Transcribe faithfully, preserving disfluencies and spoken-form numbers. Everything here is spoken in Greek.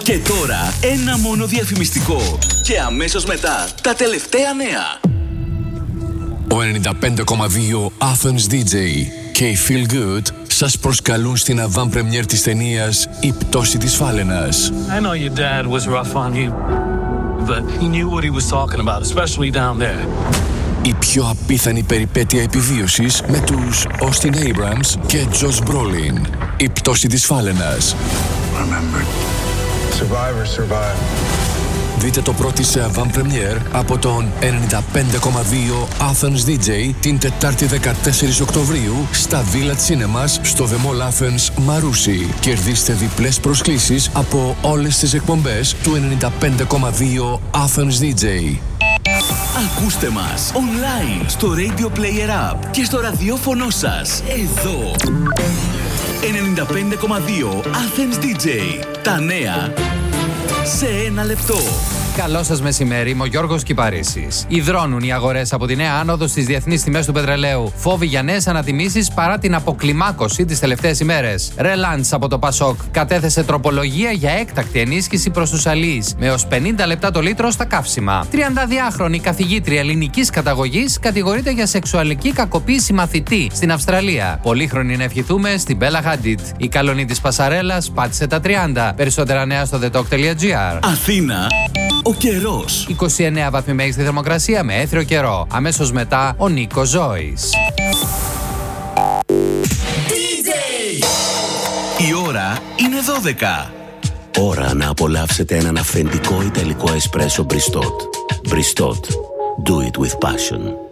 Και τώρα ένα μόνο διαφημιστικό. Και αμέσως μετά τα τελευταία νέα. Ο ενενήντα πέντε κόμμα δύο Athens ντι τζέι και η Feel Good σας προσκαλούν στην avant-première της ταινίας «Η πτώση της Φάλαινας». I know your dad was rough on you, but he knew what he was talking about, especially down there. Η πιο απίθανη περιπέτεια επιβίωσης με τους Austin Abrams και Josh Brolin. «Η πτώση της Φάλαινας». Remember, survivors survive. Δείτε το πρώτο σε avant-première από τον ενενήντα πέντε κόμμα δύο Athens ντι τζέι την Τετάρτη δεκατέσσερις Οκτωβρίου στα Village Cinemas στο The Mall Athens Μαρούσι. Κερδίστε διπλές προσκλήσεις από όλες τις εκπομπές του ενενήντα πέντε κόμμα δύο Athens ντι τζέι. Ακούστε μας online στο Radio Player App και στο ραδιόφωνο σας εδώ. ενενήντα πέντε κόμμα δύο Athens ντι τζέι. Τα νέα σε ένα λεπτό. Καλό σας μεσημέρι, είμαι ο Γιώργος Κυπαρίσης. Ιδρώνουν οι αγορές από τη νέα άνοδο στις διεθνείς τιμές του πετρελαίου. Φόβοι για νέες ανατιμήσεις παρά την αποκλιμάκωση τις τελευταίες ημέρες. Ρελάντς από το Πασόκ κατέθεσε τροπολογία για έκτακτη ενίσχυση προς τους αλείς, με ως πενήντα λεπτά το λίτρο στα καύσιμα. τριαντάδιάχρονη καθηγήτρια ελληνικής καταγωγής κατηγορείται για σεξουαλική κακοποίηση μαθητή στην Αυστραλία. Πολύχρονη να ευχηθούμε στην Μπέλα Χάντιτ. Η καλονή της Πασαρέλας πάτησε τα τριάντα. Περισσότερα νέα στο the talk τελεία gr. Αθήνα. Ο καιρός. είκοσι εννέα βαθμοί μέγιστη θερμοκρασία με έθριο καιρό. Αμέσως μετά ο Νίκος Ζώης. Η ώρα είναι δώδεκα. Ώρα να απολαύσετε έναν αυθεντικό ιταλικό εσπρέσο Bristot. Bristot. Do it with passion.